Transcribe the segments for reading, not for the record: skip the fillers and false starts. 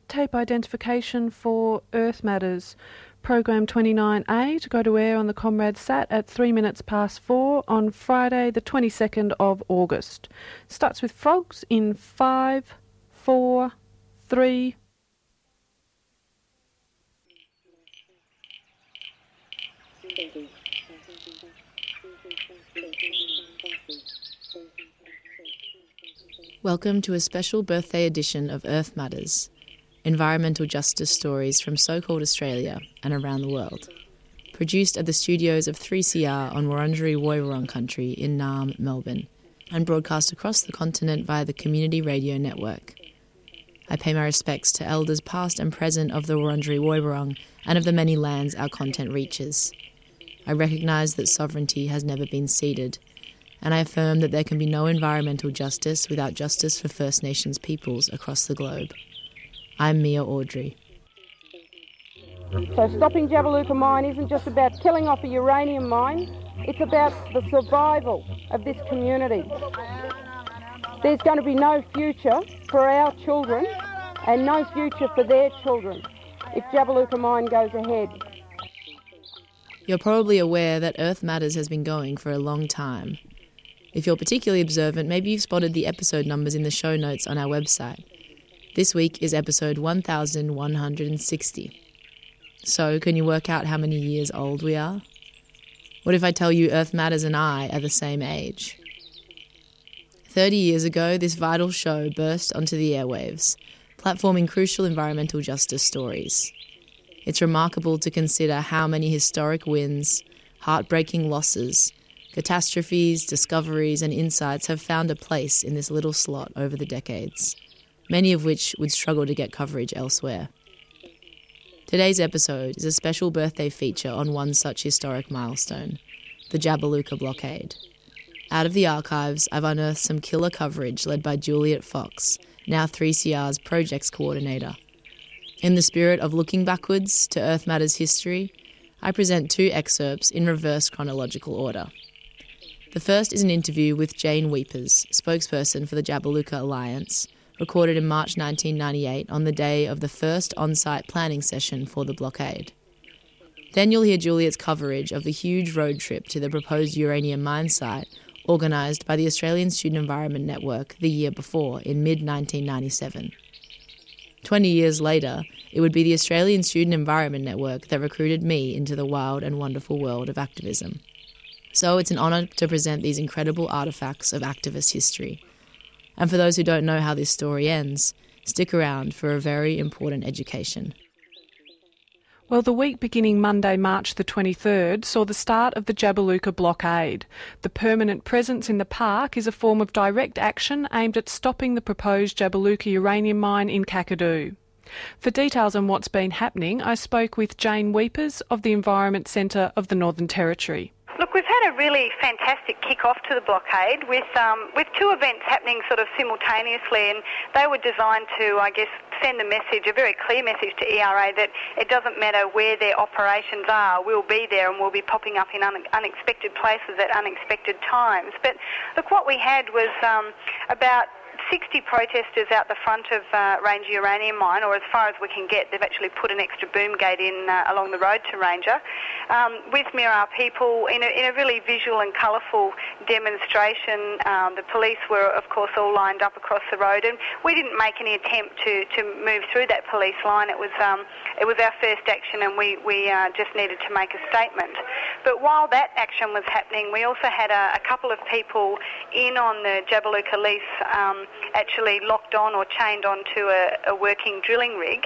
tape identification for Earth Matters. Program 29A to go to air on the Comrade Sat at 3 minutes past 4 on Friday the 22nd of August. Starts with frogs in 5, 4, 3... Welcome to a special birthday edition of Earth Matters, environmental justice stories from so-called Australia and around the world. Produced at the studios of 3CR on Wurundjeri Woiwurrung country in Naarm, Melbourne, and broadcast across the continent via the Community Radio Network. I pay my respects to elders past and present of the Wurundjeri Woiwurrung and of the many lands our content reaches. I recognise that sovereignty has never been ceded, and I affirm that there can be no environmental justice without justice for First Nations peoples across the globe. I'm Mia Audrey. So stopping Jabiluka mine isn't just about killing off a uranium mine, it's about the survival of this community. There's going to be no future for our children and no future for their children if Jabiluka mine goes ahead. You're probably aware that Earth Matters has been going for a long time. If you're particularly observant, maybe you've spotted the episode numbers in the show notes on our website. This week is episode 1160. So, can you work out how many years old we are? What if I tell you Earth Matters and I are the same age? 30 years ago, this vital show burst onto the airwaves, platforming crucial environmental justice stories. It's remarkable to consider how many historic wins, heartbreaking losses, catastrophes, discoveries and insights have found a place in this little slot over the decades, many of which would struggle to get coverage elsewhere. Today's episode is a special birthday feature on one such historic milestone, the Jabiluka blockade. Out of the archives, I've unearthed some killer coverage led by Juliet Fox, now 3CR's projects coordinator. In the spirit of looking backwards to Earth Matters history, I present two excerpts in reverse chronological order. The first is an interview with Jane Weepers, spokesperson for the Jabiluka Alliance, recorded in March 1998 on the day of the first on-site planning session for the blockade. Then you'll hear Juliet's coverage of the huge road trip to the proposed uranium mine site organised by the Australian Student Environment Network the year before, in mid-1997. 20 years later, it would be the Australian Student Environment Network that recruited me into the wild and wonderful world of activism. So it's an honour to present these incredible artefacts of activist history. And for those who don't know how this story ends, stick around for a very important education. Well, the week beginning Monday, March the 23rd, saw the start of the Jabiluka blockade. The permanent presence in the park is a form of direct action aimed at stopping the proposed Jabiluka uranium mine in Kakadu. For details on what's been happening, I spoke with Jane Weepers of the Environment Centre of the Northern Territory. Look, we've had a really fantastic kick-off to the blockade with two events happening sort of simultaneously, and they were designed to, I guess, send a message, a very clear message to ERA that it doesn't matter where their operations are, we'll be there and we'll be popping up in unexpected places at unexpected times. But look, what we had was about 60 protesters out the front of Ranger Uranium Mine, or as far as we can get. They've actually put an extra boom gate in along the road to Ranger, with Mirarr people in a really visual and colourful demonstration. The police were, of course, all lined up across the road, and we didn't make any attempt to move through that police line. It was our first action, and we just needed to make a statement. But while that action was happening, we also had a couple of people in on the Jabiluka lease, actually locked on or chained onto a working drilling rig.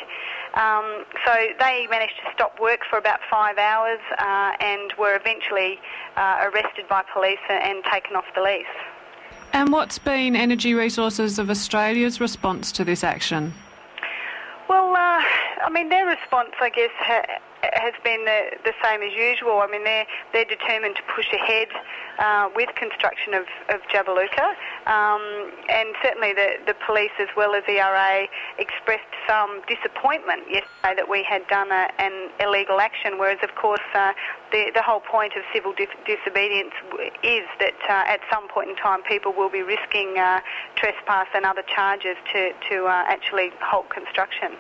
So they managed to stop work for about 5 hours and were eventually arrested by police and taken off the lease. And what's been Energy Resources of Australia's response to this action? Well, I mean, their response, I guess, has been the same as usual. I mean, they're determined to push ahead with construction of Jabiluka, and certainly the police as well as ERA expressed some disappointment yesterday that we had done an illegal action, whereas of course the whole point of civil disobedience is that at some point in time people will be risking trespass and other charges to actually halt construction.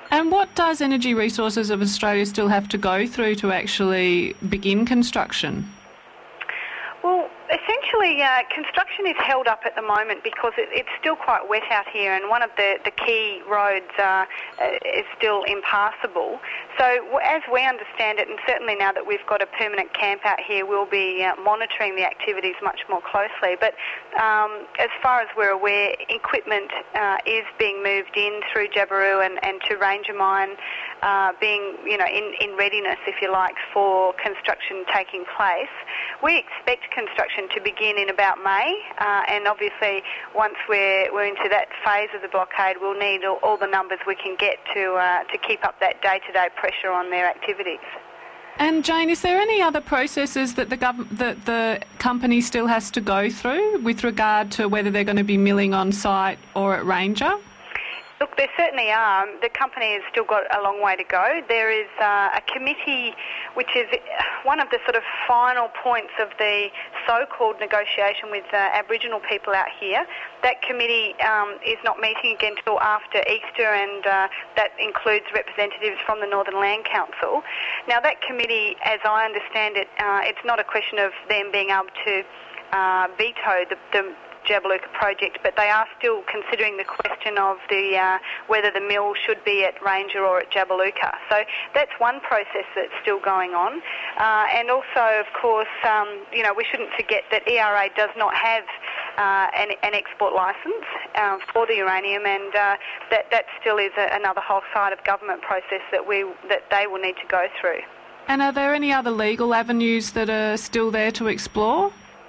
And what does Energy Resources of Australia still have to go through to actually begin construction? Well, essentially, construction is held up at the moment because it's still quite wet out here, and one of the key roads is still impassable. So as we understand it, and certainly now that we've got a permanent camp out here, we'll be monitoring the activities much more closely. But as far as we're aware, equipment is being moved in through Jabiru and to Ranger Mine, being in readiness, if you like, for construction taking place. We expect construction to begin in about May, and obviously once we're into that phase of the blockade, we'll need all the numbers we can get to keep up that day-to-day pressure on their activities. And Jane, is there any other processes that the company still has to go through with regard to whether they're going to be milling on site or at Ranger? Look, there certainly are. The company has still got a long way to go. There is a committee which is one of the sort of final points of the so-called negotiation with Aboriginal people out here. That committee is not meeting again until after Easter, and that includes representatives from the Northern Land Council. Now, that committee, as I understand it, it's not a question of them being able to veto the Jabiluka project, but they are still considering the question of whether the mill should be at Ranger or at Jabiluka. So that's one process that's still going on. And also, of course, we shouldn't forget that ERA does not have an export licence for the uranium, and that still is another whole side of government process that they will need to go through. And are there any other legal avenues that are still there to explore?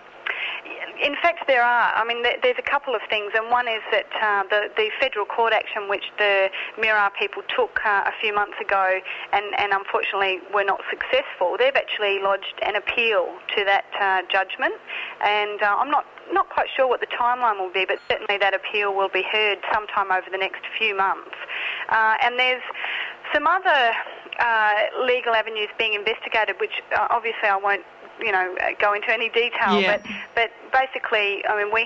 In fact, there are. I mean, there's a couple of things, and one is that the federal court action which the Mirarr people took a few months ago and unfortunately were not successful, they've actually lodged an appeal to that judgment, and I'm not quite sure what the timeline will be, but certainly that appeal will be heard sometime over the next few months. And there's some other legal avenues being investigated, which obviously I won't go into any detail, but basically, I mean, we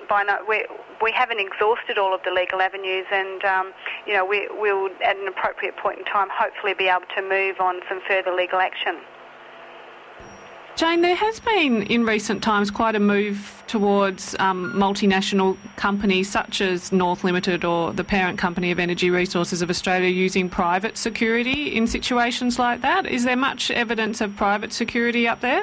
haven't exhausted all of the legal avenues, and we'll at an appropriate point in time hopefully be able to move on some further legal action. Jane, there has been in recent times quite a move towards multinational companies such as North Limited or the parent company of Energy Resources of Australia using private security in situations like that. Is there much evidence of private security up there?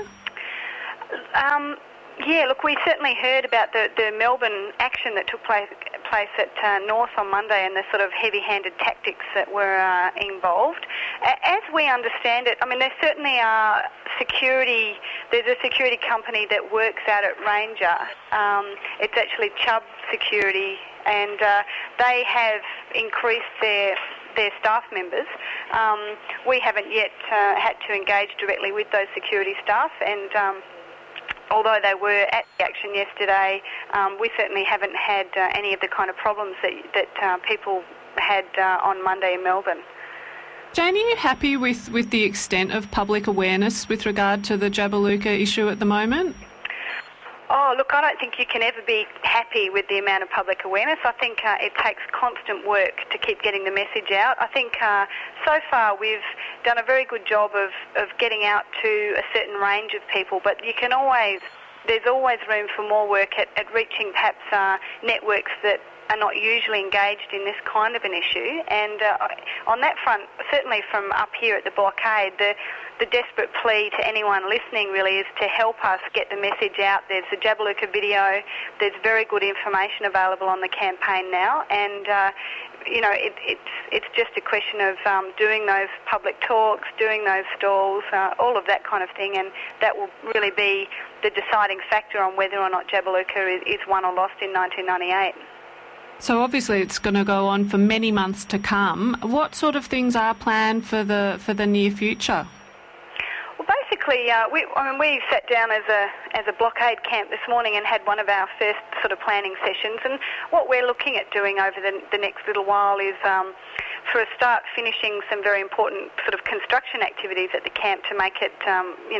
Yeah, look, we certainly heard about the Melbourne action that took place at North on Monday and the sort of heavy-handed tactics that were involved. As we understand it, I mean, there certainly are security. There's a security company that works out at Ranger. It's actually Chubb Security, and they have increased their staff members. We haven't yet had to engage directly with those security staff, and although they were at the action yesterday, we certainly haven't had any of the kind of problems that people had on Monday in Melbourne. Jane, are you happy with the extent of public awareness with regard to the Jabiluka issue at the moment? Oh, look, I don't think you can ever be happy with the amount of public awareness. I think it takes constant work to keep getting the message out. I think so far we've done a very good job of getting out to a certain range of people, but there's always room for more work at reaching perhaps networks that are not usually engaged in this kind of an issue. And on that front, certainly from up here at the blockade, the desperate plea to anyone listening really is to help us get the message out. There's the Jabiluka video. There's very good information available on the campaign now, and it's just a question of doing those public talks, doing those stalls, all of that kind of thing, and that will really be the deciding factor on whether or not Jabiluka is won or lost in 1998. So obviously it's going to go on for many months to come. What sort of things are planned for the near future? Well, basically, we sat down as a blockade camp this morning and had one of our first sort of planning sessions. And what we're looking at doing over the next little while is, for a start, finishing some very important sort of construction activities at the camp to make it, just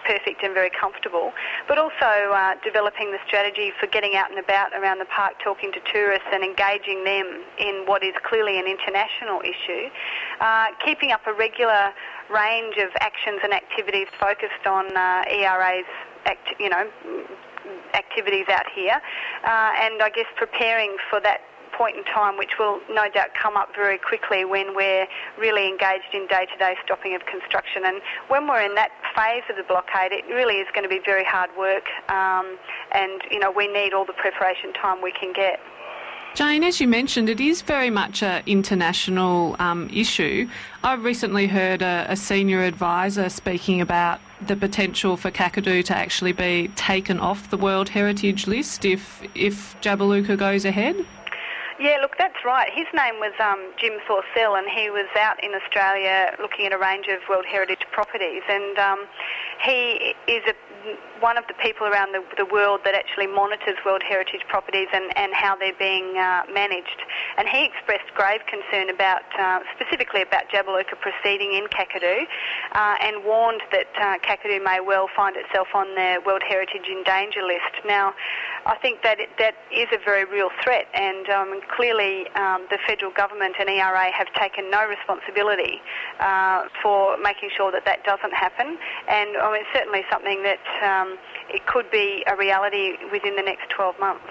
perfect and very comfortable, but also developing the strategy for getting out and about around the park, talking to tourists and engaging them in what is clearly an international issue, keeping up a regular range of actions and activities focused on ERA's activities out here, and I guess preparing for that point in time, which will no doubt come up very quickly when we're really engaged in day-to-day stopping of construction. And when we're in that phase of the blockade, it really is going to be very hard work, and we need all the preparation time we can get. Jane, as you mentioned, it is very much an international issue. I've recently heard a senior advisor speaking about the potential for Kakadu to actually be taken off the World Heritage List if Jabiluka goes ahead. Yeah, look, that's right. His name was Jim Thorcell, and he was out in Australia looking at a range of World Heritage properties, and he is one of the people around the world that actually monitors World Heritage properties and how they're being managed. And he expressed grave concern about, specifically about Jabiluka proceeding in Kakadu, and warned that Kakadu may well find itself on the World Heritage in Danger list. Now, I think that is a very real threat, and clearly the federal government and ERA have taken no responsibility for making sure that doesn't happen, and it's certainly something that it could be a reality within the next 12 months.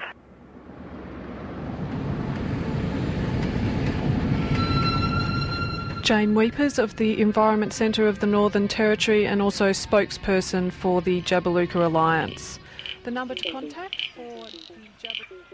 Jane Weepers of the Environment Centre of the Northern Territory and also spokesperson for the Jabiluka Alliance. The number to contact for the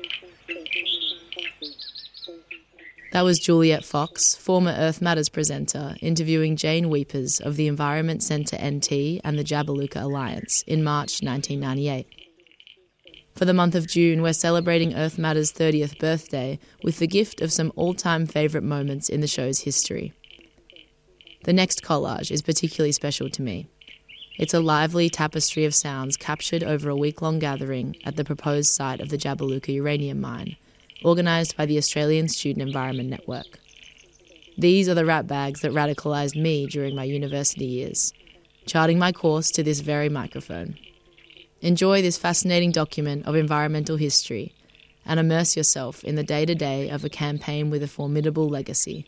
That was Juliet Fox, former Earth Matters presenter, interviewing Jane Weepers of the Environment Centre NT and the Jabiluka Alliance in March 1998. For the month of June, we're celebrating Earth Matters' 30th birthday with the gift of some all-time favourite moments in the show's history. The next collage is particularly special to me. It's a lively tapestry of sounds captured over a week-long gathering at the proposed site of the Jabiluka uranium mine, organised by the Australian Student Environment Network. These are the rat bags that radicalised me during my university years, charting my course to this very microphone. Enjoy this fascinating document of environmental history and immerse yourself in the day-to-day of a campaign with a formidable legacy.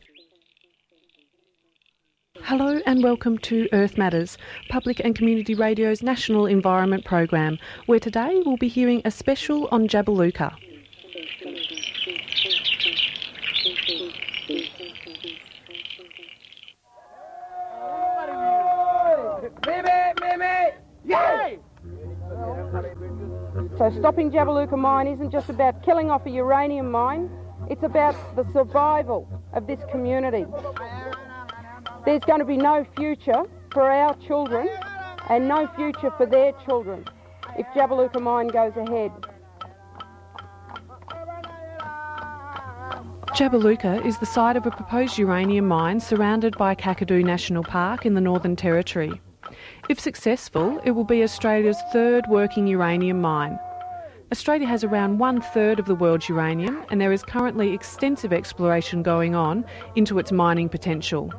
Hello and welcome to Earth Matters, Public and Community Radio's national environment program, where today we'll be hearing a special on Jabiluka. So stopping Jabiluka mine isn't just about killing off a uranium mine, it's about the survival of this community. There's going to be no future for our children and no future for their children if Jabiluka mine goes ahead. Jabiluka is the site of a proposed uranium mine surrounded by Kakadu National Park in the Northern Territory. If successful, it will be Australia's third working uranium mine. Australia has around 1/3 of the world's uranium, and there is currently extensive exploration going on into its mining potential.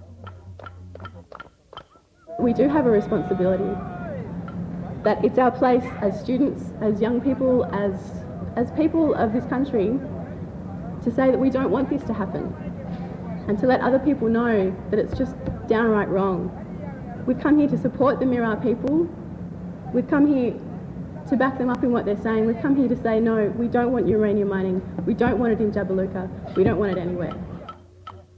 We do have a responsibility, that it's our place as students, as young people, as people of this country, to say that we don't want this to happen and to let other people know that it's just downright wrong. We've come here to support the Mirarr people. We've come here to back them up in what they're saying. We've come here to say, no, we don't want uranium mining. We don't want it in Jabiluka. We don't want it anywhere.